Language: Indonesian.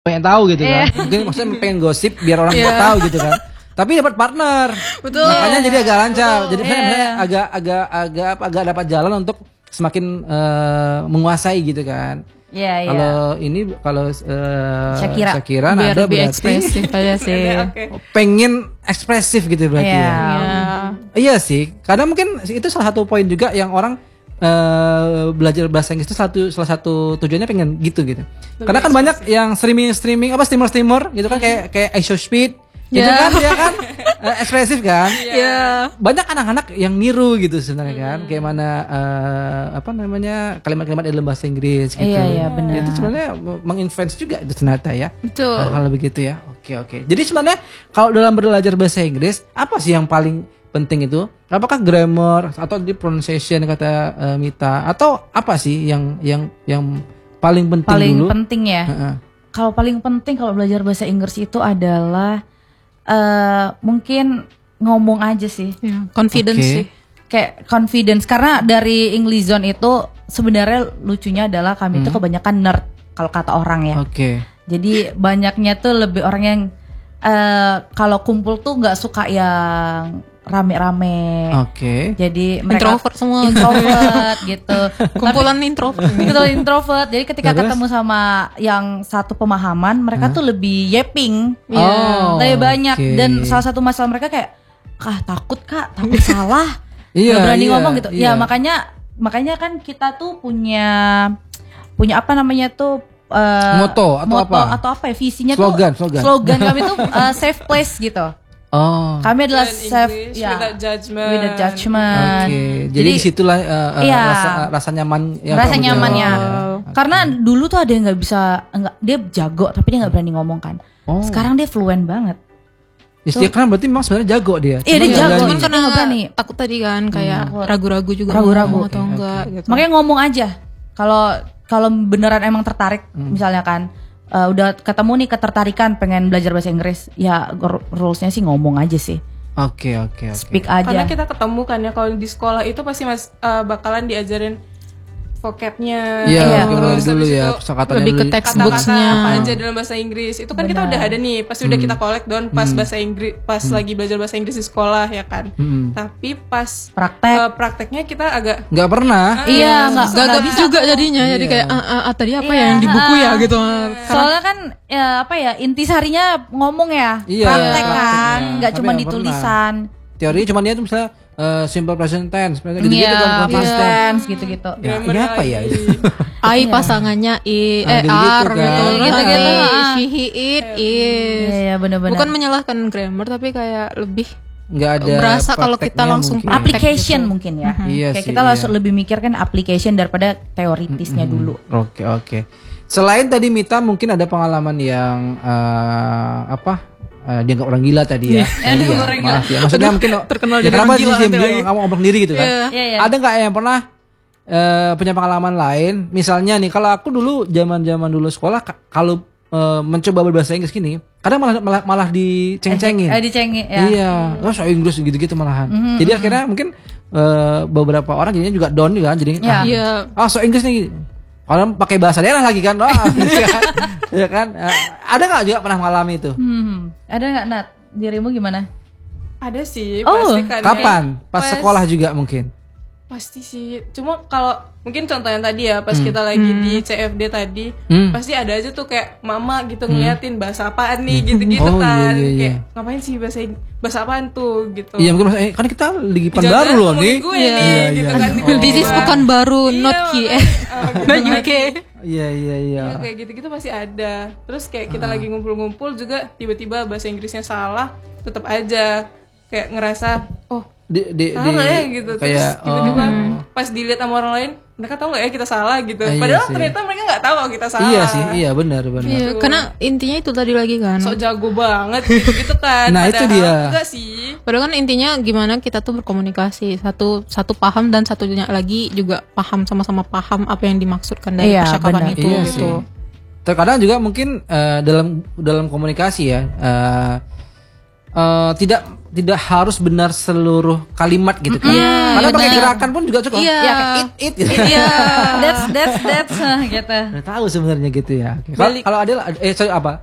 pengen tahu gitu kan. Mungkin maksudnya pengen gosip biar orang tahu gitu kan. Tapi dapat partner. Betul. Makanya jadi agak lancar. Jadi sebenarnya agak dapat jalan untuk semakin menguasai gitu kan. Iya. Kalau Shakira biar ada lebih berarti ekspresif aja sih. pengen ekspresif gitu berarti ya. Iya sih. Karena mungkin itu salah satu poin juga yang orang belajar bahasa Inggris itu salah satu tujuannya pengen gitu. Karena kan banyak yang streaming streamer gitu kan kayak iShowSpeed gitu kan dia kan ekspresif kan. Banyak anak-anak yang niru gitu sebenarnya kan. Kayak mana kalimat-kalimat dalam bahasa Inggris gitu. Iya benar. Itu sebenarnya menginfluence juga itu ternyata ya. Betul. Hal begitu ya. Oke. Jadi sebenarnya kalau dalam belajar bahasa Inggris apa sih yang paling penting itu? Apakah grammar atau di pronunciation kata Mita atau apa sih yang paling penting dulu? Paling penting ya. Kalau paling penting kalau belajar bahasa Inggris itu adalah mungkin ngomong aja sih. Confidence sih. Kayak confidence karena dari English Zone itu sebenarnya lucunya adalah kami itu kebanyakan nerd kalau kata orang ya. Jadi banyaknya tuh lebih orang yang kalau kumpul tuh nggak suka yang rame-rame. Jadi mereka introvert semua. Introvert gitu. Kumpulan introvert. Gitu introvert. Jadi ketika ketemu sama yang satu pemahaman, mereka tuh lebih yapping. Lebih banyak dan salah satu masalah mereka kayak takut salah. Gak berani ngomong gitu. Ya makanya kan kita tuh punya apa namanya tuh moto atau apa ya visinya slogan kami tuh safe place gitu. Kami adalah safe without judgment. Jadi disitulah rasa nyaman nyamannya. Karena dulu tuh ada yang dia jago tapi dia nggak berani ngomong kan. Sekarang dia fluent banget. Karena berarti memang sebenarnya jago dia. Iya dia jago, cuman karena nggak berani. Takut tadi kan kayak ragu-ragu juga. Ragu-ragu atau enggak gitu. Makanya ngomong aja. Kalau beneran emang tertarik, misalnya kan udah ketemu nih ketertarikan pengen belajar bahasa Inggris, ya rules-nya sih ngomong aja sih. Oke. Speak aja. Karena kita ketemu kan ya kalau di sekolah itu pasti bakalan diajarin vocabnya, terus dulu ya, lebih ke textbooks-nya apa aja dalam bahasa Inggris. Itu kan kita udah ada nih, pasti udah kita collect don pas bahasa Inggris, pas lagi belajar bahasa Inggris di sekolah ya kan. Tapi pas prakteknya kita agak nggak pernah. Nggak bisa juga jadinya. Jadi kayak tadi apa ya yang di buku ya gitu. Soalnya kan intisarinya ngomong ya, praktek kan, nggak cuma di tulisan. Teori cuma dia tuh misalnya simple present tense gitu-gitu kan, past tense gitu-gitu. Ini apa ya? I pasangannya R gitu. She, he, it, is. Iya benar-benar. Bukan menyalahkan grammar tapi kayak lebih nggak ada berasa kalau kita langsung application gitu. Mungkin ya. Kayak kita langsung lebih mikir kan application daripada teoritisnya dulu. Oke. Selain tadi Mita mungkin ada pengalaman yang dia nggak orang gila tadi ya. Maaf ya. Maksudnya mungkin terkenal jadi orang gila dia kamu ngomong sendiri gitu kan. Ada nggak yang pernah punya pengalaman lain? Misalnya nih kalau aku dulu zaman dulu sekolah kalau mencoba berbahasa Inggris gini, kadang malah diceng-cengin. Dicengin ya. Iya, so Inggris gitu-gitu malahan. Jadi akhirnya mungkin beberapa orang jadinya juga down juga kan, jadi so Inggris nih. Kalau pakai bahasa daerah lagi kan, ya kan? Ada nggak juga pernah mengalami itu? Ada nggak Nat? Dirimu gimana? ada sih, pasti kan. Kapan? Pas sekolah juga mungkin? Pasti sih. Cuma kalau mungkin contohnya tadi ya, pas kita lagi di CFD tadi, pasti ada aja tuh kayak mama gitu ngeliatin bahasa apaan nih gitu-gitu kan. Kayak ngapain sih bahasa apaan tuh gitu. Iya, mungkin kan kita lagi baru loh nih. Gue nih gitu kan. This is bukan baru, not here. Not UK. Iya. Kayak gitu-gitu pasti ada. Terus kayak kita lagi ngumpul-ngumpul juga tiba-tiba bahasa Inggrisnya salah, tetap aja kayak ngerasa salah ya gitu. Terus tiba-tiba pas dilihat sama orang lain, mereka tahu nggak ya kita salah gitu. Padahal ternyata mereka nggak tahu kalau kita salah. Iya sih, iya benar. Iya, karena intinya itu tadi lagi kan. Sok jago banget gitu kan. Nah itu dia. Enggak sih. Padahal kan intinya gimana kita tuh berkomunikasi, satu paham dan satunya lagi juga paham, sama-sama paham apa yang dimaksudkan dari percakapan itu gitu. Sih. Terkadang juga mungkin dalam komunikasi ya. tidak harus benar seluruh kalimat gitu kan. Karena pakai gerakan pun juga cukup. It gitu. That's gitu. Udah tahu sebenarnya gitu ya. Kalau Adel apa?